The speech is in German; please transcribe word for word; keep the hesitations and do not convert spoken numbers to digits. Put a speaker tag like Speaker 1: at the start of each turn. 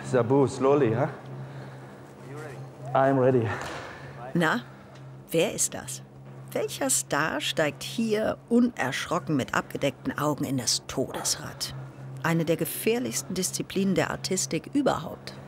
Speaker 1: Sabu, slowly, huh? I'm ready.
Speaker 2: Na, wer ist das? Welcher Star steigt hier unerschrocken mit abgedeckten Augen in das Todesrad? Eine der gefährlichsten Disziplinen der Artistik überhaupt.